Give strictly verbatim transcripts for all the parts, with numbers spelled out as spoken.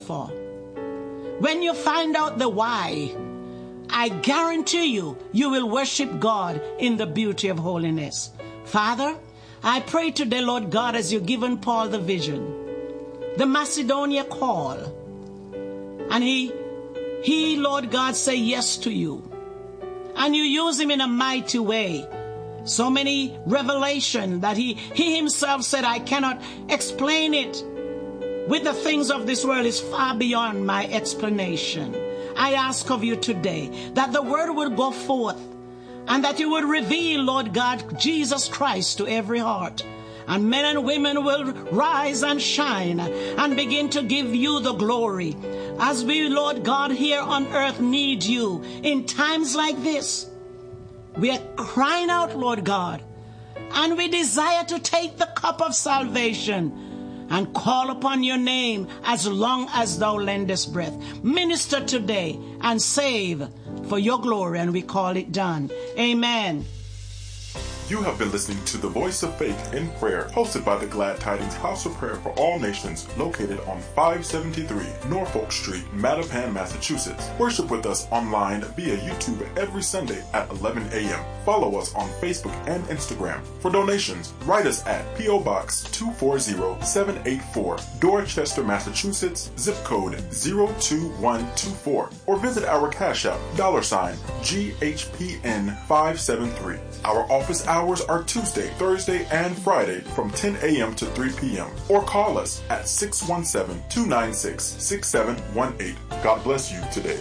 for. When you find out the why, I guarantee you, you will worship God in the beauty of holiness. Father, I pray today, Lord God, as you've given Paul the vision, the Macedonia call, and he, he, Lord God, say yes to you. And you use him in a mighty way. So many revelation that he, he himself said, I cannot explain it. With the things of this world is far beyond my explanation. I ask of you today that the word would go forth and that you would reveal, Lord God, Jesus Christ to every heart. And men and women will rise and shine and begin to give you the glory. As we, Lord God, here on earth need you in times like this. We are crying out, Lord God, and we desire to take the cup of salvation and call upon your name as long as thou lendest breath. Minister today and save for your glory, and we call it done. Amen. You have been listening to The Voice of Faith in Prayer, hosted by the Glad Tidings House of Prayer for All Nations, located on five seventy-three Norfolk Street, Mattapan, Massachusetts. Worship with us online via YouTube every Sunday at eleven a.m. Follow us on Facebook and Instagram. For donations, write us at P O. Box two four zero seven eight four, Dorchester, Massachusetts, zip code zero two one two four, or visit our Cash App, dollar sign G H P N five seven three. Our office hours are Tuesday, Thursday, and Friday from ten a.m. to three p.m. Or call us at six one seven, two nine six, six seven one eight. God bless you today.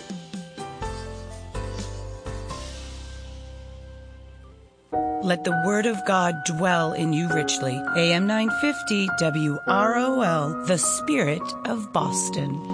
Let the word of God dwell in you richly. A M nine fifty W R O L, the Spirit of Boston.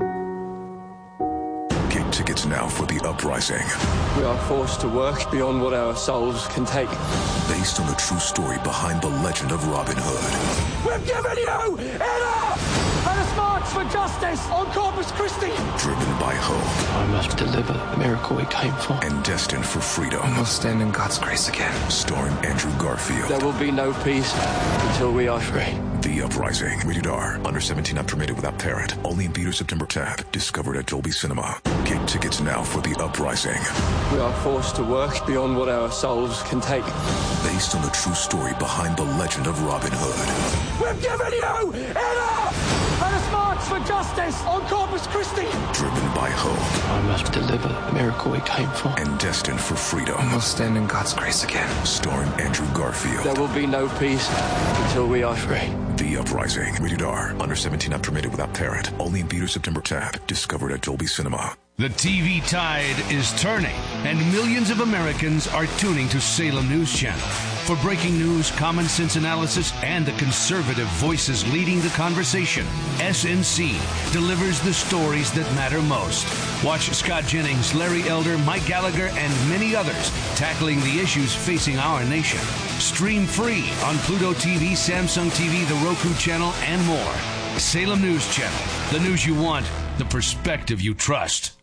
Get tickets now for The Uprising. We are forced to work beyond what our souls can take. Based on the true story behind the legend of Robin Hood. We've given you enough! Let us march for justice on Corpus Christi! Driven by hope. I must deliver the miracle we came for. And destined for freedom. I will stand in God's grace again. Starring Andrew Garfield. There will be no peace until we are free. The Uprising. Rated R. Under seventeen, not permitted without parent. Only in theaters September tenth. Discovered at Dolby Cinema. Get tickets now for The Uprising. We are forced to work beyond what our souls can take. Based on the true story behind the legend of Robin Hood. We've given you enough! Let us march for justice on Corpus Christi! Driven by hope. I must deliver the miracle we came for. And destined for freedom. I will stand in God's grace again. Starring Andrew Garfield. There will be no peace until we are free. The Uprising. Rated R. Under seventeen, not permitted without parent. Only in theaters September tenth. Discovered at Dolby Cinema. The T V tide is turning, and millions of Americans are tuning to Salem News Channel. For breaking news, common sense analysis, and the conservative voices leading the conversation, S N C delivers the stories that matter most. Watch Scott Jennings, Larry Elder, Mike Gallagher, and many others tackling the issues facing our nation. Stream free on Pluto T V, Samsung T V, the Roku channel, and more. Salem News Channel. The news you want, the perspective you trust.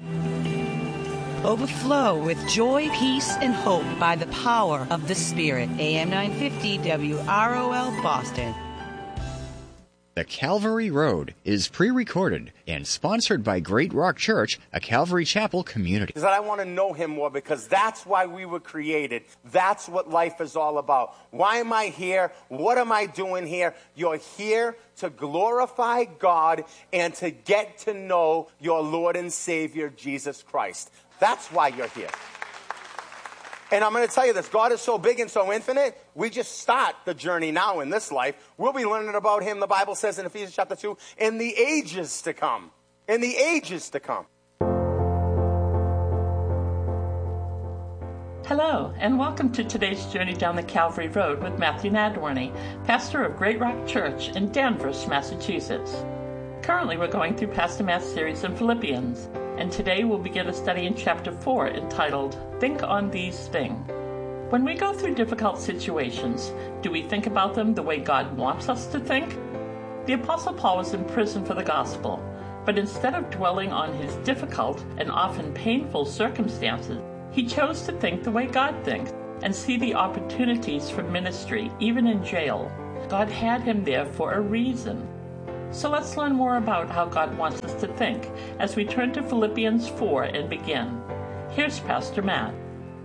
Overflow with joy, peace, and hope by the power of the Spirit. A M nine fifty W R O L Boston. The Calvary Road is pre-recorded and sponsored by Great Rock Church, a Calvary Chapel community. That I want to know him more, because that's why we were created. That's what life is all about. Why am I here? What am I doing here? You're here to glorify God and to get to know your Lord and Savior, Jesus Christ. That's why you're here. And I'm going to tell you this, God is so big and so infinite, we just start the journey now in this life. We'll be learning about him, the Bible says in Ephesians chapter two, in the ages to come. In the ages to come. Hello, and welcome to today's journey down the Calvary Road with Matthew Nadworny, pastor of Great Rock Church in Danvers, Massachusetts. Currently, we're going through Pastor Matt's series in Philippians, and today we'll begin a study in chapter four entitled, Think on These Things. When we go through difficult situations, do we think about them the way God wants us to think? The Apostle Paul was in prison for the gospel, but instead of dwelling on his difficult and often painful circumstances, he chose to think the way God thinks and see the opportunities for ministry, even in jail. God had him there for a reason. So let's learn more about how God wants us to think as we turn to Philippians four and begin. Here's Pastor Matt.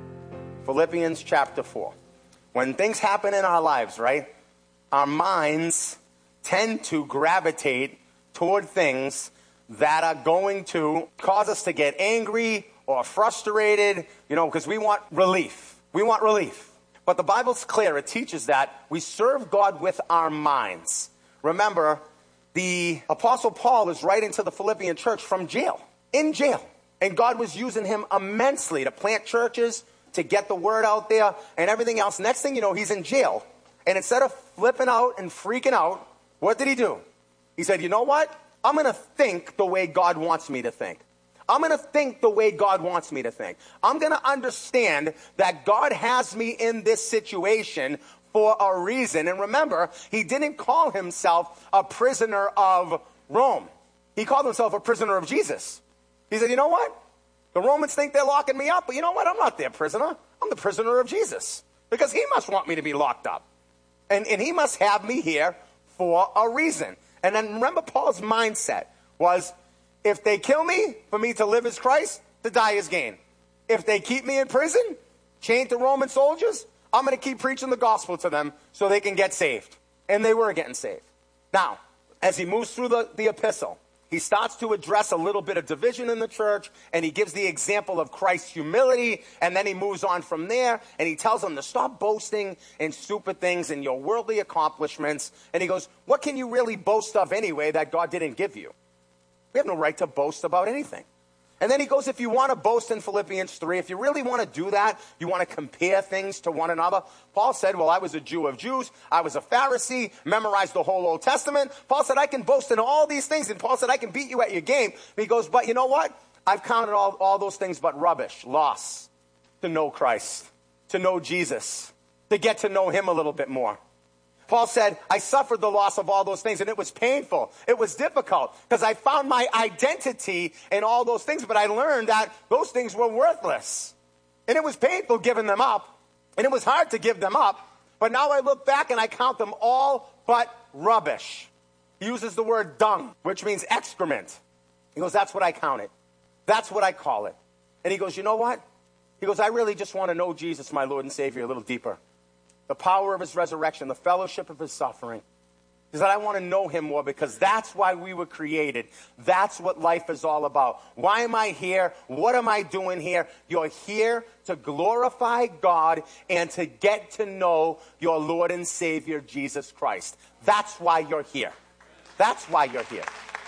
Philippians chapter four. When things happen in our lives, right, our minds tend to gravitate toward things that are going to cause us to get angry or frustrated, you know, because we want relief. We want relief. But the Bible's clear. It teaches that we serve God with our minds. Remember, the Apostle Paul is writing to the Philippian church from jail, in jail. And God was using him immensely to plant churches, to get the word out there, and everything else. Next thing you know, he's in jail. And instead of flipping out and freaking out, what did he do? He said, you know what? I'm going to think the way God wants me to think. I'm going to think the way God wants me to think. I'm going to understand that God has me in this situation for a reason. And remember, he didn't call himself a prisoner of Rome. He called himself a prisoner of Jesus. He said, you know what? The Romans think they're locking me up, but you know what? I'm not their prisoner. I'm the prisoner of Jesus. Because he must want me to be locked up. And, and he must have me here for a reason. And then remember, Paul's mindset was, if they kill me, for me to live is Christ, to die is gain. If they keep me in prison, chained to Roman soldiers, I'm going to keep preaching the gospel to them so they can get saved. And they were getting saved. Now, as he moves through the, the epistle, he starts to address a little bit of division in the church, and he gives the example of Christ's humility, and then he moves on from there, and he tells them to stop boasting in stupid things and your worldly accomplishments. And he goes, what can you really boast of anyway that God didn't give you? We have no right to boast about anything. And then he goes, if you want to boast in Philippians three, if you really want to do that, you want to compare things to one another. Paul said, well, I was a Jew of Jews. I was a Pharisee, memorized the whole Old Testament. Paul said, I can boast in all these things. And Paul said, I can beat you at your game. But he goes, but you know what? I've counted all, all those things but rubbish, loss, to know Christ, to know Jesus, to get to know him a little bit more. Paul said, I suffered the loss of all those things, and it was painful. It was difficult because I found my identity in all those things, but I learned that those things were worthless. And it was painful giving them up, and it was hard to give them up. But now I look back and I count them all but rubbish. He uses the word dung, which means excrement. He goes, that's what I count it. That's what I call it. And he goes, you know what? He goes, I really just want to know Jesus, my Lord and Savior, a little deeper. The power of his resurrection, the fellowship of his suffering. He said, I want to know him more because that's why we were created. That's what life is all about. Why am I here? What am I doing here? You're here to glorify God and to get to know your Lord and Savior, Jesus Christ. That's why you're here. That's why you're here.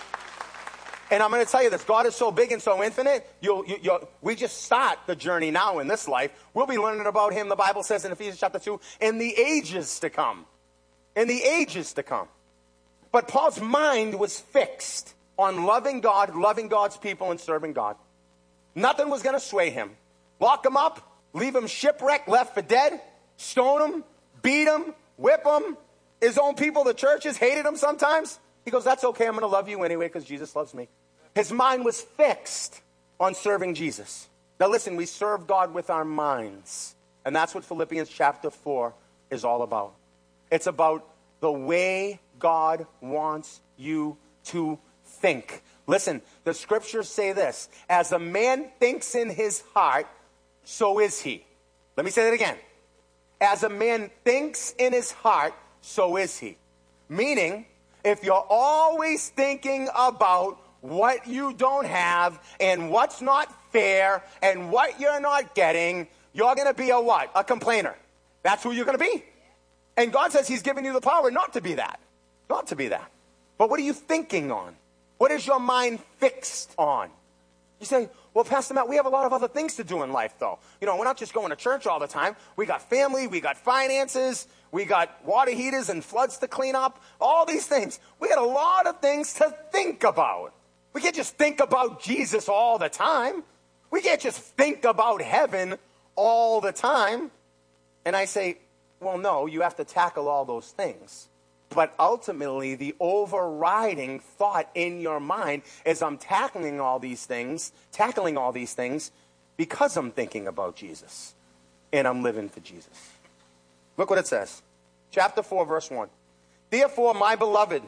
And I'm going to tell you this, God is so big and so infinite, you'll, you, you'll, we just start the journey now in this life. We'll be learning about him, the Bible says in Ephesians chapter two, in the ages to come. In the ages to come. But Paul's mind was fixed on loving God, loving God's people, and serving God. Nothing was going to sway him. Lock him up, leave him shipwrecked, left for dead, stone him, beat him, whip him. His own people, the churches, hated him sometimes. He goes, that's okay, I'm going to love you anyway because Jesus loves me. His mind was fixed on serving Jesus. Now listen, we serve God with our minds. And that's what Philippians chapter four is all about. It's about the way God wants you to think. Listen, the scriptures say this, as a man thinks in his heart, so is he. Let me say that again. As a man thinks in his heart, so is he. Meaning, if you're always thinking about what you don't have and what's not fair and what you're not getting, you're going to be a what? A complainer. That's who you're going to be. And God says he's given you the power not to be that. Not to be that. But what are you thinking on? What is your mind fixed on? You say, well, Pastor Matt, we have a lot of other things to do in life, though. You know, we're not just going to church all the time. We got family, we got finances, we got water heaters and floods to clean up, all these things. We got a lot of things to think about. We can't just think about Jesus all the time. We can't just think about heaven all the time. And I say, well, no, you have to tackle all those things. But ultimately, the overriding thought in your mind is I'm tackling all these things, tackling all these things because I'm thinking about Jesus. And I'm living for Jesus. Look what it says. Chapter four, verse one. Therefore, my beloved,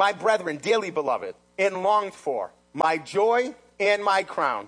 my brethren, dearly beloved, and longed for, my joy and my crown.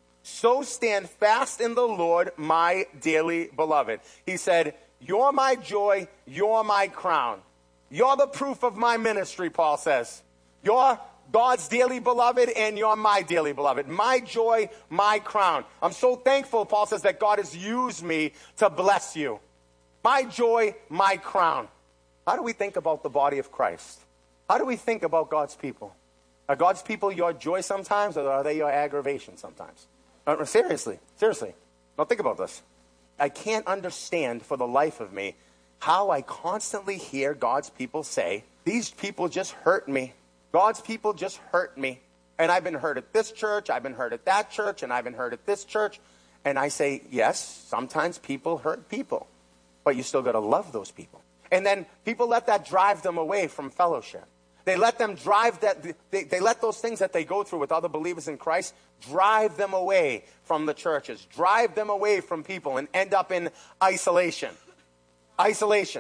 So stand fast in the Lord, my dearly beloved. He said, you're my joy, you're my crown. You're the proof of my ministry, Paul says. You're God's dearly beloved, and you're my dearly beloved. My joy, my crown. I'm so thankful, Paul says, that God has used me to bless you. My joy, my crown. How do we think about the body of Christ? How do we think about God's people? Are God's people your joy sometimes, or are they your aggravation sometimes? Uh, seriously, seriously. Now think about this. I can't understand for the life of me how I constantly hear God's people say, these people just hurt me. God's people just hurt me. And I've been hurt at this church, I've been hurt at that church, and I've been hurt at this church. And I say, yes, sometimes people hurt people, but you still got to love those people. And then people let that drive them away from fellowship. They let them drive that, they, they let those things that they go through with other believers in Christ drive them away from the churches, drive them away from people, and end up in isolation. Isolation.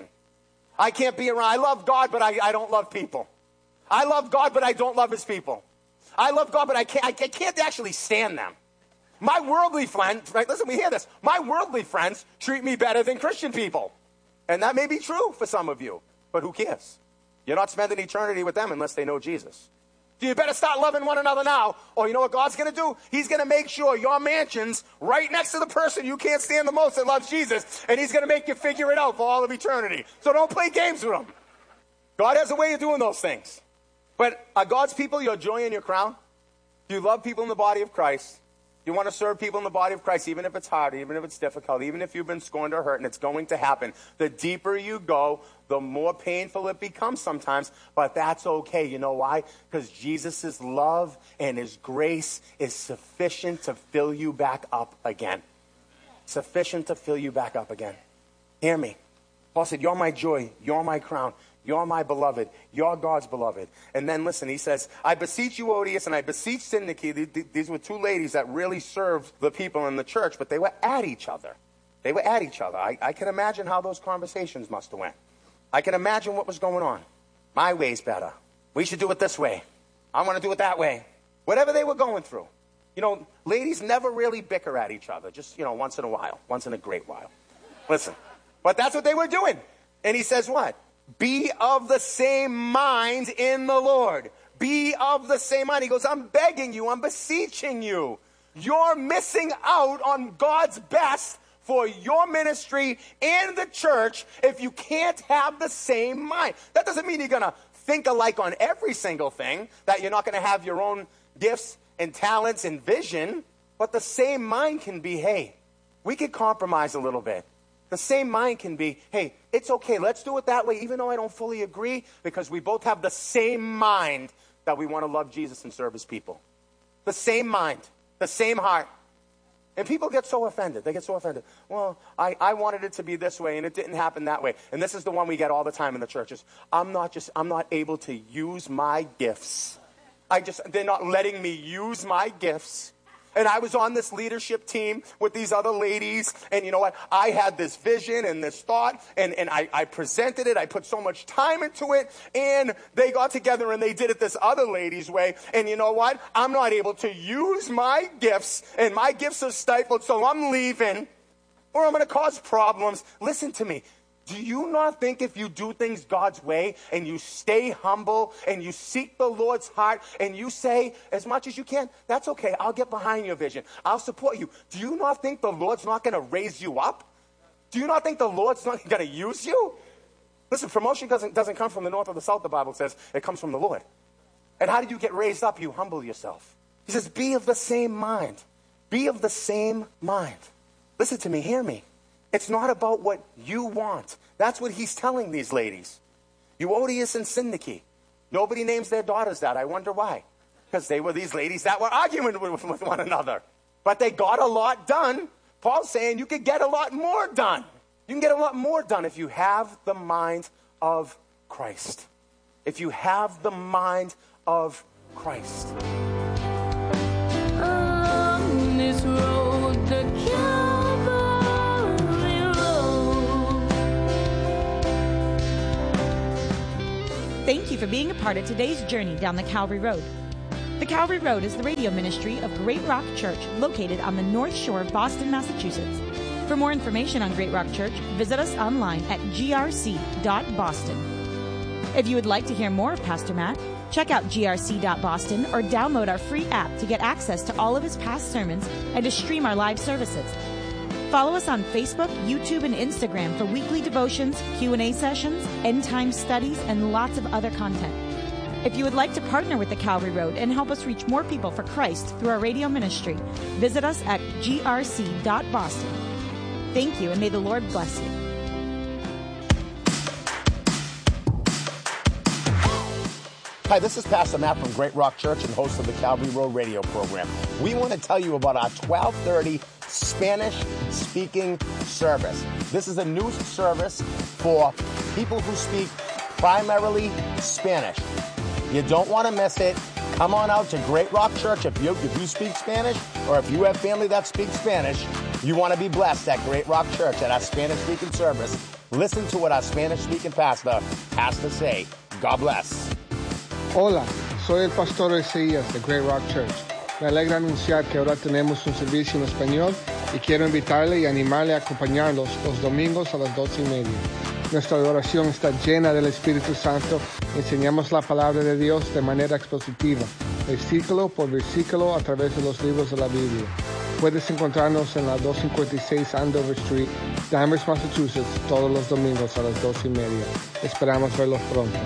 I can't be around. I love God, but I, I don't love people. I love God, but I don't love his people. I love God, but I can't, I can't actually stand them. My worldly friends, right, listen, we hear this. My worldly friends treat me better than Christian people. And that may be true for some of you, but who cares? You're not spending eternity with them unless they know Jesus. So you better start loving one another now, or you know what God's going to do? He's going to make sure your mansion's right next to the person you can't stand the most that loves Jesus, and he's going to make you figure it out for all of eternity. So don't play games with him. God has a way of doing those things. But are God's people your joy and your crown? Do you love people in the body of Christ? You want to serve people in the body of Christ, even if it's hard, even if it's difficult, even if you've been scorned or hurt, and it's going to happen. The deeper you go, the more painful it becomes sometimes, but that's okay. You know why? Because Jesus' love and his grace is sufficient to fill you back up again. Sufficient to fill you back up again. Hear me. Paul said, you're my joy, you're my crown. You're my beloved. You're God's beloved. And then listen, he says, I beseech you, Odious, and I beseech Syntyche. These were two ladies that really served the people in the church, but they were at each other. They were at each other. I, I can imagine how those conversations must have went. I can imagine what was going on. My way's better. We should do it this way. I want to do it that way. Whatever they were going through. You know, ladies never really bicker at each other. Just, you know, once in a while. Once in a great while. Listen. But that's what they were doing. And he says what? Be of the same mind in the Lord. Be of the same mind. He goes, I'm begging you, I'm beseeching you. You're missing out on God's best for your ministry and the church if you can't have the same mind. That doesn't mean you're going to think alike on every single thing, that you're not going to have your own gifts and talents and vision, but the same mind can be, hey, we could compromise a little bit. The same mind can be, hey, it's okay, let's do it that way, even though I don't fully agree, because we both have the same mind that we want to love Jesus and serve his people. The same mind, the same heart. And people get so offended. They get so offended. Well, I, I wanted it to be this way, and it didn't happen that way. And this is the one we get all the time in the churches. I'm not just, I'm not able to use my gifts. I just, they're not letting me use my gifts. And I was on this leadership team with these other ladies, and you know what? I had this vision and this thought, and, and I, I presented it. I put so much time into it, and they got together and they did it this other lady's way. And you know what? I'm not able to use my gifts, and my gifts are stifled, so I'm leaving, or I'm going to cause problems. Listen to me. Do you not think if you do things God's way and you stay humble and you seek the Lord's heart and you say as much as you can, that's okay, I'll get behind your vision, I'll support you. Do you not think the Lord's not going to raise you up? Do you not think the Lord's not going to use you? Listen, promotion doesn't, doesn't come from the north or the south, the Bible says. It comes from the Lord. And how do you get raised up? You humble yourself. He says, be of the same mind. Be of the same mind. Listen to me, hear me. It's not about what you want. That's what he's telling these ladies. Euodias and Syntyche. Nobody names their daughters that. I wonder why. Because they were these ladies that were arguing with, with one another. But they got a lot done. Paul's saying you could get a lot more done. You can get a lot more done if you have the mind of Christ. If you have the mind of Christ. On this road, the Thank you you for being a part of today's journey down the Calvary Road. The Calvary Road is the radio ministry of Great Rock Church, located on the North Shore of Boston, Massachusetts. For more information on Great Rock Church, visit us online at g r c dot boston. If you would like to hear more of Pastor Matt, check out g r c dot boston or download our free app to get access to all of his past sermons and to stream our live services. Follow us on Facebook, YouTube, and Instagram for weekly devotions, Q and A sessions, end-time studies, and lots of other content. If you would like to partner with the Calvary Road and help us reach more people for Christ through our radio ministry, visit us at g r c dot boston. Thank you, and may the Lord bless you. Hi, this is Pastor Matt from Great Rock Church and host of the Calvary Road radio program. We want to tell you about our twelve thirty Spanish-speaking service. This is a new service for people who speak primarily Spanish. You don't want to miss it. Come on out to Great Rock Church if you if you speak Spanish, or if you have family that speaks Spanish. You want to be blessed at Great Rock Church at our Spanish-speaking service. Listen to what our Spanish-speaking pastor has to say. God bless. Hola, soy el pastor Isaías de Great Rock Church. Me alegra anunciar que ahora tenemos un servicio en español y quiero invitarle y animarle a acompañarnos los domingos a las doce y media. Nuestra adoración está llena del Espíritu Santo. Enseñamos la palabra de Dios de manera expositiva, versículo por versículo a través de los libros de la Biblia. Puedes encontrarnos en la doscientos cincuenta y seis Andover Street, Danvers, Massachusetts, todos los domingos a las doce y media. Esperamos verlos pronto.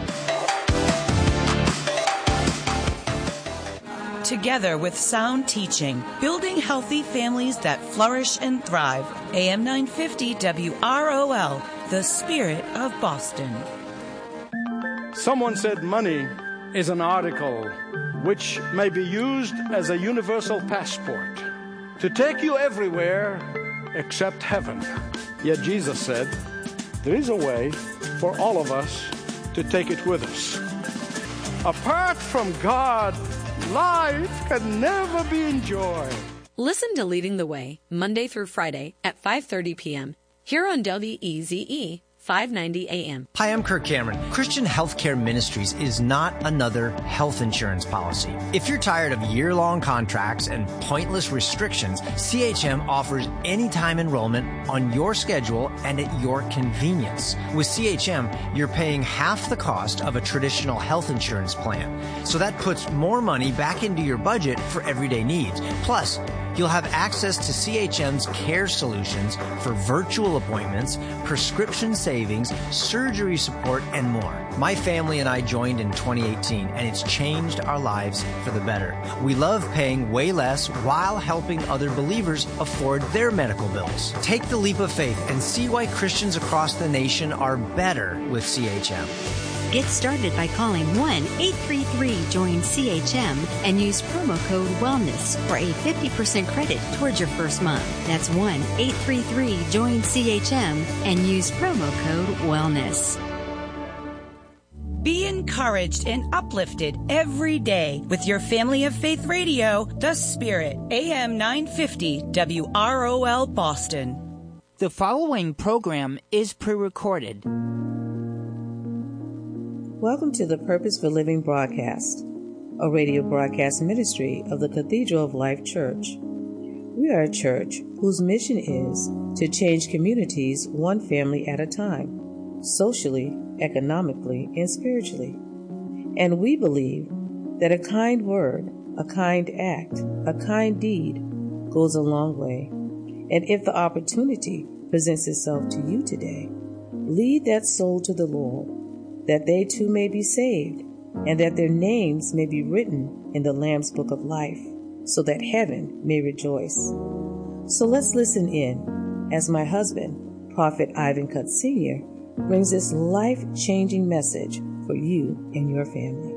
Together with sound teaching, building healthy families that flourish and thrive. A M nine fifty W R O L, the Spirit of Boston. Someone said money is an article which may be used as a universal passport to take you everywhere except heaven. Yet Jesus said, there is a way for all of us to take it with us. Apart from God, life can never be enjoyed. Listen to Leading the Way, Monday through Friday at five thirty p.m. here on W E Z E five ninety A M. Hi, I'm Kirk Cameron. Christian Healthcare Ministries is not another health insurance policy. If you're tired of year-long contracts and pointless restrictions, C H M offers anytime enrollment on your schedule and at your convenience. With C H M, you're paying half the cost of a traditional health insurance plan. So that puts more money back into your budget for everyday needs. Plus, you'll have access to C H M's care solutions for virtual appointments, prescription savings, surgery support, and more. My family and I joined in twenty eighteen, and it's changed our lives for the better. We love paying way less while helping other believers afford their medical bills. Take the leap of faith and see why Christians across the nation are better with C H M. Get started by calling one eight three three join C H M and use promo code WELLNESS for a fifty percent credit towards your first month. That's one eight three three join C H M and use promo code WELLNESS. Be encouraged and uplifted every day with your Family of Faith Radio, The Spirit, A M nine fifty W R O L Boston. The following program is pre-recorded. Welcome to the Purpose for Living broadcast, a radio broadcast ministry of the Cathedral of Life Church. We are a church whose mission is to change communities one family at a time, socially, economically, and spiritually. And we believe that a kind word, a kind act, a kind deed goes a long way. And if the opportunity presents itself to you today, lead that soul to the Lord, that they too may be saved, and that their names may be written in the Lamb's Book of Life, so that heaven may rejoice. So let's listen in as my husband, Prophet Ivan Cutt Senior, brings this life-changing message for you and your family.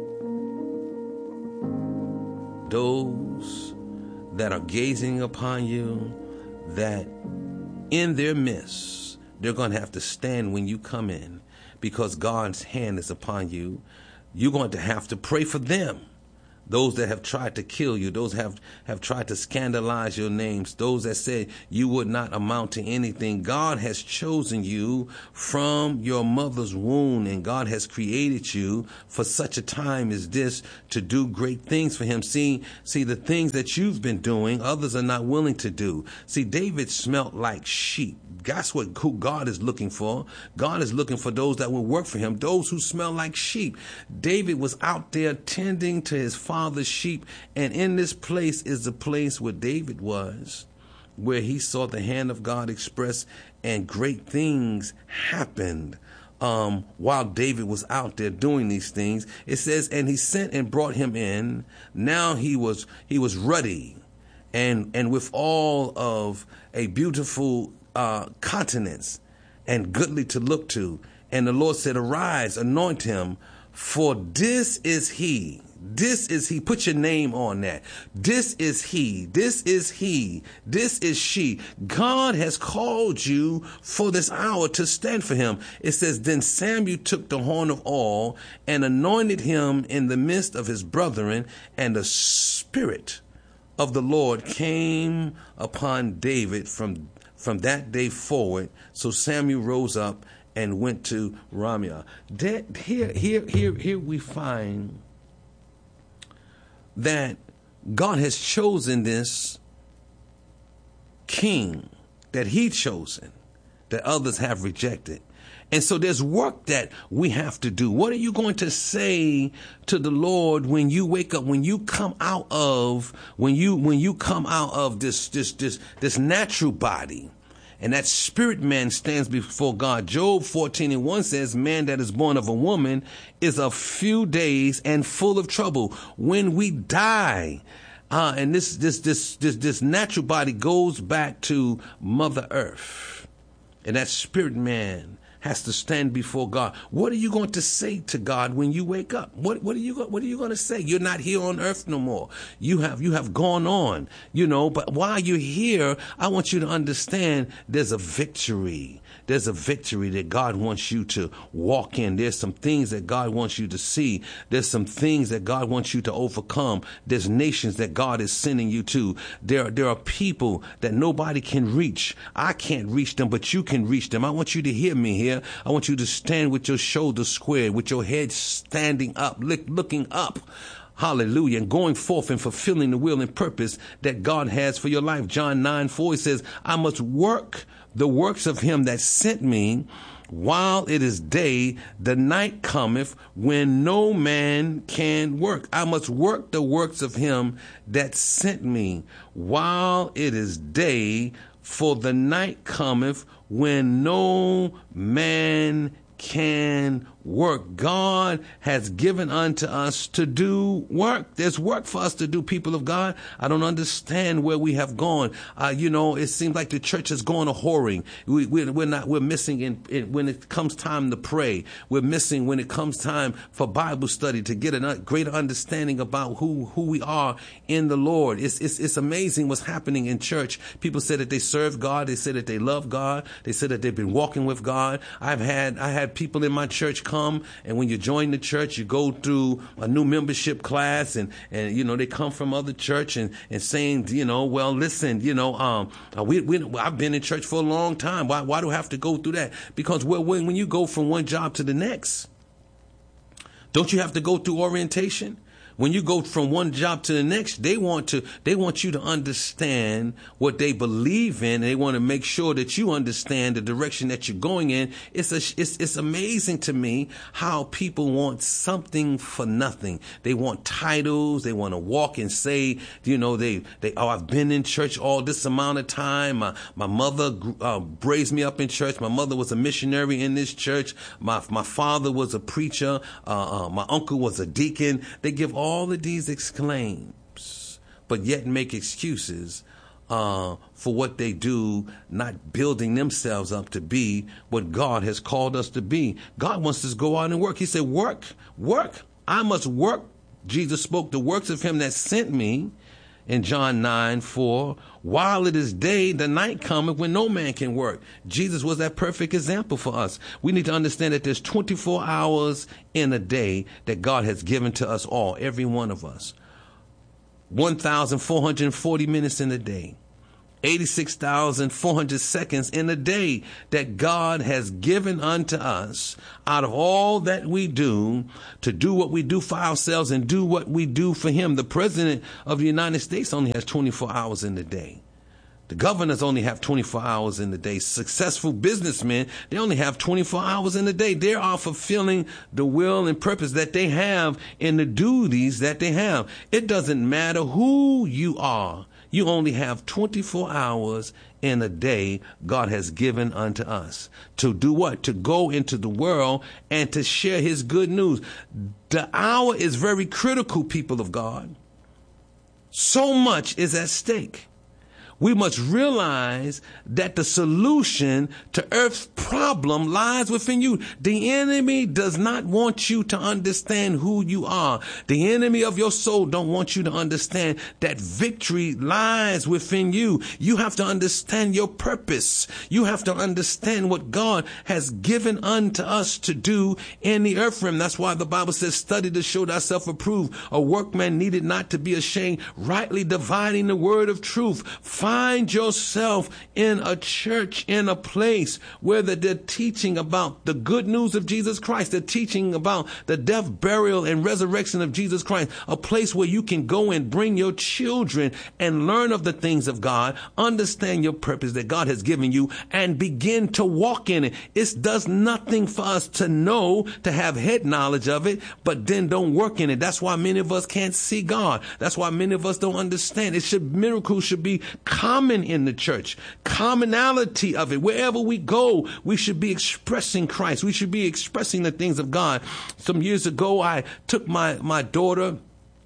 Those that are gazing upon you, that in their midst, they're going to have to stand when you come in, because God's hand is upon you. You're going to have to pray for them those that have tried to kill you, those have, have tried to scandalize your names, those that said you would not amount to anything. God has chosen you from your mother's womb, and God has created you for such a time as this to do great things for him. See, see the things that you've been doing, others are not willing to do. See, David smelt like sheep. That's what who God is looking for. God is looking for those that will work for him, those who smell like sheep. David was out there tending to his father's sheep, and in this place is the place where David was, where he saw the hand of God expressed, and great things happened. Um, while David was out there doing these things, it says, and he sent and brought him in. Now he was he was ruddy, and and with all of a beautiful uh, countenance, and goodly to look to. And the Lord said, arise, anoint him, for this is he. This is he. Put your name on that. This is he. This is he. This is she. God has called you for this hour to stand for him. It says, then Samuel took the horn of oil and anointed him in the midst of his brethren, and the Spirit of the Lord came upon David from, from that day forward. So Samuel rose up and went to Ramah. That, here, here, here, here we find that God has chosen this king that he chosen, that others have rejected. And so there's work that we have to do. What are you going to say to the Lord when you wake up, when you come out of, when you, when you come out of this, this, this, this natural body? And that spirit man stands before God. Job fourteen and one says, man that is born of a woman is of few days and full of trouble. When we die, uh, and this, this, this, this, this natural body goes back to Mother Earth, and that spirit man has to stand before God. What are you going to say to God when you wake up? What, what are you, what are you going to say? You're not here on earth no more. You have, you have gone on, you know, but while you're here, I want you to understand there's a victory. There's a victory that God wants you to walk in. There's some things that God wants you to see. There's some things that God wants you to overcome. There's nations that God is sending you to. There, there are people that nobody can reach. I can't reach them, but you can reach them. I want you to hear me here. I want you to stand with your shoulders squared, with your head standing up, look, looking up. Hallelujah. And going forth and fulfilling the will and purpose that God has for your life. John nine four, he says, I must work the works of him that sent me while it is day. The night cometh when no man can work. I must work the works of him that sent me while it is day, for the night cometh when no man can work. God has given unto us to do work. There's work for us to do, people of God. I don't understand where we have gone. Uh, you know, it seems like the church has gone a whoring. We, we're, we're not, we're missing in, in, when it comes time to pray. We're missing when it comes time for Bible study to get a greater understanding about who, who we are in the Lord. It's, it's, it's amazing what's happening in church. People say that they serve God. They say that they love God. They say that they've been walking with God. I've had, I had people in my church come Come, and when you join the church, you go through a new membership class, and, and you know, they come from other church and, and saying, you know, well, listen, you know, um, we, we, I've been in church for a long time. Why, why do I have to go through that? Because well, when, when you go from one job to the next, don't you have to go through orientation? When you go from one job to the next, they want to, they want you to understand what they believe in. And they want to make sure that you understand the direction that you're going in. It's a, it's, it's amazing to me how people want something for nothing. They want titles. They want to walk and say, you know, they, they, oh, I've been in church all this amount of time. My, my mother uh, raised me up in church. My mother was a missionary in this church. My, my father was a preacher. Uh, uh, my uncle was a deacon. They give all all of these exclaims, but yet make excuses uh, for what they do, not building themselves up to be what God has called us to be. God wants us to go out and work. He said, work, work. I must work. Jesus spoke the works of him that sent me in John nine four. While it is day, the night cometh when no man can work. Jesus was that perfect example for us. We need to understand that there's twenty-four hours in a day that God has given to us all, every one of us. one thousand four hundred forty minutes in a day, eighty-six thousand four hundred seconds in a day that God has given unto us out of all that we do to do what we do for ourselves and do what we do for him. The president of the United States only has twenty-four hours in the day. The governors only have twenty-four hours in the day. Successful businessmen, they only have twenty-four hours in the day. They are fulfilling the will and purpose that they have in the duties that they have. It doesn't matter who you are. You only have twenty-four hours in a day God has given unto us. To do what? To go into the world and to share his good news. The hour is very critical, people of God. So much is at stake. We must realize that the solution to Earth's problem lies within you. The enemy does not want you to understand who you are. The enemy of your soul don't want you to understand that victory lies within you. You have to understand your purpose. You have to understand what God has given unto us to do in the earth realm. That's why the Bible says, study to show thyself approved, a workman needed not to be ashamed, rightly dividing the word of truth. Find yourself in a church, in a place where they're teaching about the good news of Jesus Christ. They're teaching about the death, burial, and resurrection of Jesus Christ. A place where you can go and bring your children and learn of the things of God, understand your purpose that God has given you, and begin to walk in it. It does nothing for us to know, to have head knowledge of it, but then don't work in it. That's why many of us can't see God. That's why many of us don't understand. It should, miracles should be common in the church, commonality of it. Wherever we go, we should be expressing Christ. We should be expressing the things of God. Some years ago, I took my, my daughter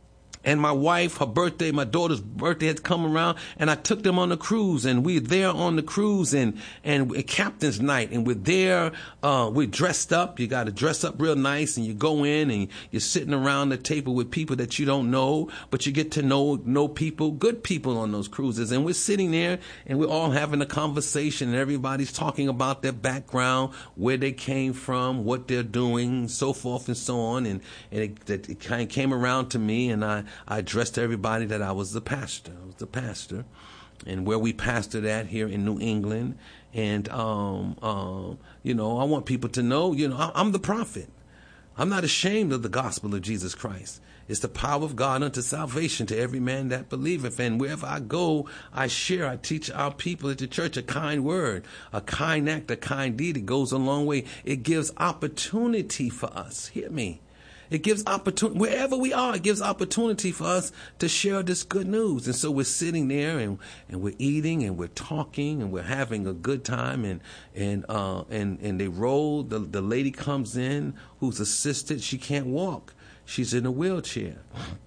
and my wife, her birthday, my daughter's birthday had come around, and I took them on a cruise, and we're there on the cruise, and and captain's night, and we're there, uh, we're dressed up. You got to dress up real nice, and you go in, and you're sitting around the table with people that you don't know, but you get to know know people, good people on those cruises, and we're sitting there, and we're all having a conversation, and everybody's talking about their background, where they came from, what they're doing, so forth and so on, and, and it, it, it kind of came around to me, and I I addressed everybody that I was the pastor. I was the pastor, and where we pastored at here in New England. And, um, um, you know, I want people to know, you know, I, I'm the prophet. I'm not ashamed of the gospel of Jesus Christ. It's the power of God unto salvation to every man that believeth. And wherever I go, I share, I teach our people at the church a kind word, a kind act, a kind deed. It goes a long way. It gives opportunity for us. Hear me. It gives opportunity, wherever we are, it gives opportunity for us to share this good news. And so we're sitting there and, and we're eating and we're talking and we're having a good time. And and uh, and, and they roll, the, the lady comes in who's assisted. She can't walk. She's in a wheelchair.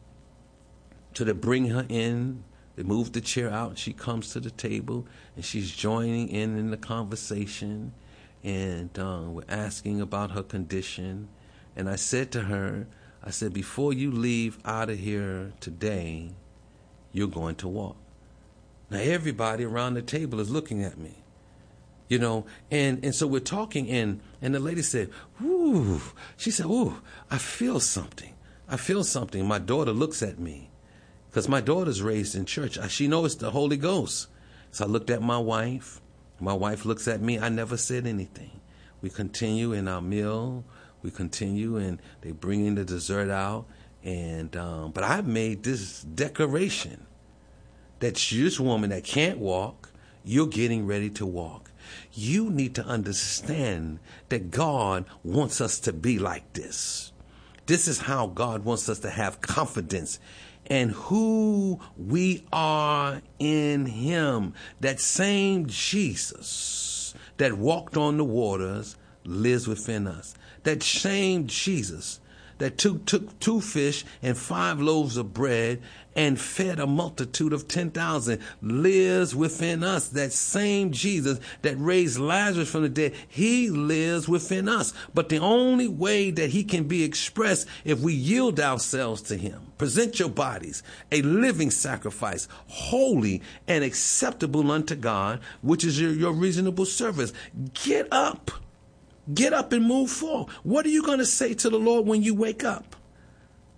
So they bring her in. They move the chair out. She comes to the table and she's joining in in the conversation. And uh, we're asking about her condition. And I said to her, I said, before you leave out of here today, you're going to walk. Now, everybody around the table is looking at me, you know, and, and so we're talking, and, and the lady said, ooh, she said, ooh, I feel something. I feel something. My daughter looks at me because my daughter's raised in church. She knows it's the Holy Ghost. So I looked at my wife. My wife looks at me. I never said anything. We continue in our meal. We continue, and they bring in the dessert out. And um, but I made this declaration that this woman that can't walk, you're getting ready to walk. You need to understand that God wants us to be like this. This is how God wants us to have confidence in who we are in him. That same Jesus that walked on the waters lives within us. That same Jesus that took, took two fish and five loaves of bread and fed a multitude of ten thousand lives within us. That same Jesus that raised Lazarus from the dead, he lives within us. But the only way that he can be expressed if we yield ourselves to him. Present your bodies a living sacrifice, holy and acceptable unto God, which is your, your reasonable service. Get up. Get up and move forward. What are you going to say to the Lord when you wake up?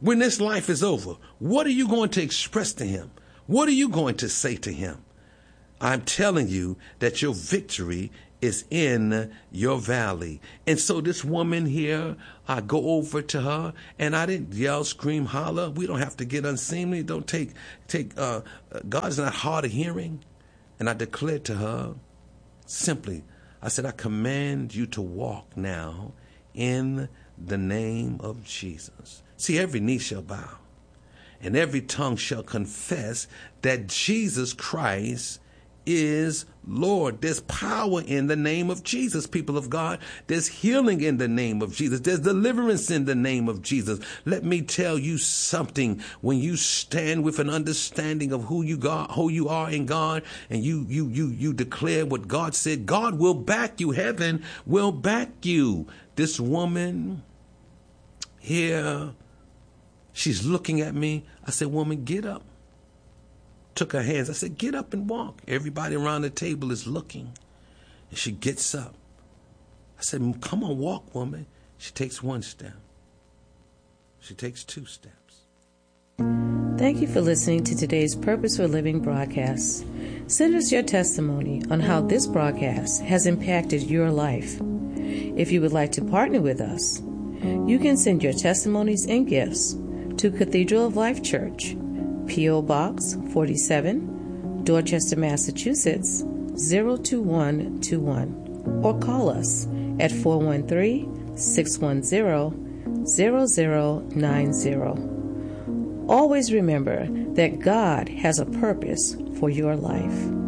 When this life is over, what are you going to express to him? What are you going to say to him? I'm telling you that your victory is in your valley. And so this woman here, I go over to her, and I didn't yell, scream, holler. We don't have to get unseemly. Don't take, take, uh, God is not hard of hearing. And I declared to her simply, I said, I command you to walk now in the name of Jesus. See, every knee shall bow, and every tongue shall confess that Jesus Christ is Lord. There's power in the name of Jesus, people of God. There's healing in the name of Jesus. There's deliverance in the name of Jesus. Let me tell you something. When you stand with an understanding of who you got, who you are in God, and you you you you declare what God said, God will back you. Heaven will back you. This woman here, she's looking at me. I said, woman, get up. Took her hands. I said, get up and walk. Everybody around the table is looking. And she gets up. I said, come on, walk, woman. She takes one step. She takes two steps. Thank you for listening to today's Purpose for Living broadcast. Send us your testimony on how this broadcast has impacted your life. If you would like to partner with us, you can send your testimonies and gifts to Cathedral of Life Church, P O. Box forty-seven, Dorchester, Massachusetts, zero two one two one, or call us at four one three, six one zero, zero zero nine zero. Always remember that God has a purpose for your life.